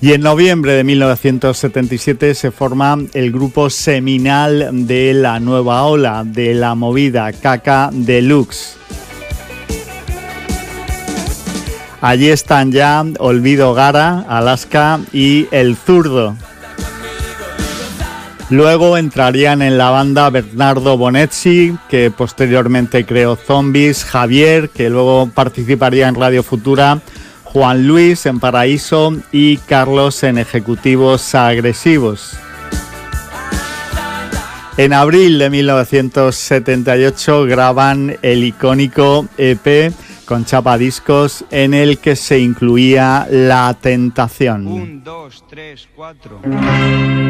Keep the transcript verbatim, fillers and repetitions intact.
Y en noviembre de mil novecientos setenta y siete se forma el grupo seminal de la nueva ola, de la movida, Kaka Deluxe. Allí están ya Olvido Gara, Alaska y El Zurdo. Luego entrarían en la banda Bernardo Bonetti, que posteriormente creó Zombies, Javier, que luego participaría en Radio Futura, Juan Luis en Paraíso y Carlos en Ejecutivos Agresivos. En abril de mil novecientos setenta y ocho graban el icónico E P con chapa discos en el que se incluía La Tentación. Un, dos, tres, cuatro.